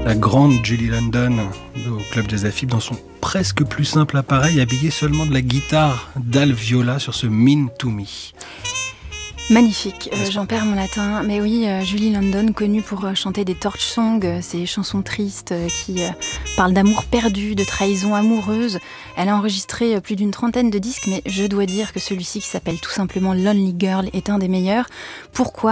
La grande Julie London au Club Jazz Afib dans son presque plus simple appareil, habillé seulement de la guitare d'Al Viola sur ce Mean to Me. Magnifique, j'en perds mon latin, mais oui, Julie London, connue pour chanter des torch songs, ces chansons tristes qui parlent d'amour perdu, de trahison amoureuse. Elle a enregistré plus d'une 30aine de disques, mais je dois dire que celui-ci, qui s'appelle tout simplement Lonely Girl, est un des meilleurs. Pourquoi ?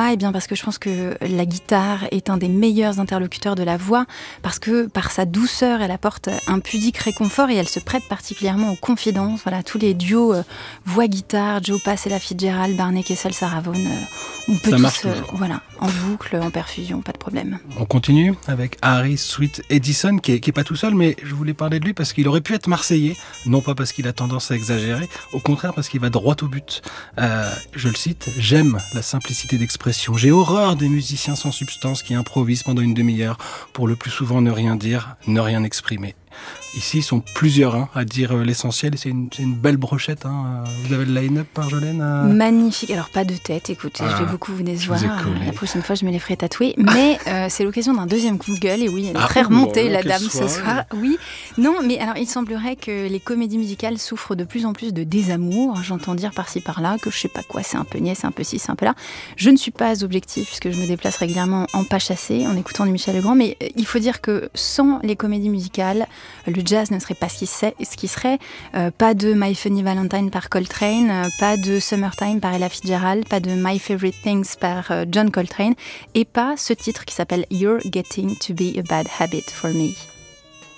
Eh bien parce que je pense que la guitare est un des meilleurs interlocuteurs de la voix, parce que par sa douceur, elle apporte un pudique réconfort et elle se prête particulièrement aux confidences. Voilà, tous les duos voix-guitare, Joe Pass et la Fitzgerald, Barney Kessel, Sarah Vaughan, on peut tous, voilà, en boucle, en perfusion, pas de problème. On continue avec Harry Sweet Edison, qui est pas tout seul, mais je voulais parler de lui parce qu'il aurait pu être marseillais, non pas parce qu'il a tendance à exagérer, au contraire parce qu'il va droit au but. Je le cite, « J'aime la simplicité d'expression. J'ai horreur des musiciens sans substance qui improvisent pendant une demi-heure pour le plus souvent ne rien dire, ne rien exprimer. » Ici, ils sont plusieurs à dire l'essentiel et c'est une belle brochette. Vous avez le line-up, Marjolaine Magnifique. Alors, pas de tête, écoutez, je vais beaucoup vous décevoir. La prochaine fois, je me les ferai tatouer. Mais c'est l'occasion d'un deuxième coup de gueule. Et oui, elle est très remontée, la dame, ce soir. Oui, non, mais alors, il semblerait que les comédies musicales souffrent de plus en plus de désamour. J'entends dire par-ci, par-là que je sais pas quoi, c'est un peu niais, c'est un peu ci, c'est un peu là. Je ne suis pas objective puisque je me déplace régulièrement en pas chassé, en écoutant du Michel Legrand. Mais il faut dire que sans les comédies musicales, le jazz ne serait pas ce qui serait. Pas de My Funny Valentine par Coltrane, pas de Summertime par Ella Fitzgerald, pas de My Favorite Things par John Coltrane, et pas ce titre qui s'appelle You're Getting to Be a Bad Habit for Me.